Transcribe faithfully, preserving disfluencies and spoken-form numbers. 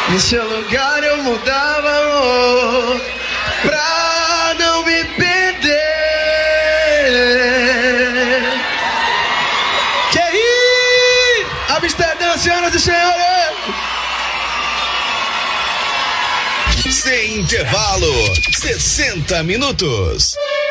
No seu lugar eu mudava, amor, pra não me perder. Que aí, Amsterdã, senhoras e senhores. Sem intervalo, sessenta minutos.